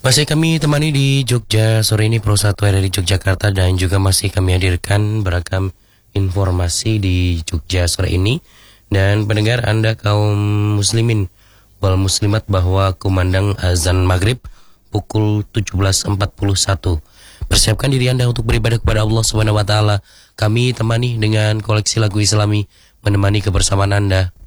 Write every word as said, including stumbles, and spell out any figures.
Masih kami temani di Jogja sore ini Pro satu dari Yogyakarta, dan juga masih kami hadirkan beragam informasi di Jogja sore ini. Dan pendengar Anda kaum muslimin wal muslimat, bahwa kumandang azan maghrib pukul tujuh belas empat puluh satu. Persiapkan diri Anda untuk beribadah kepada Allah Subhanahu wa taala. Kami temani dengan koleksi lagu Islami menemani kebersamaan Anda.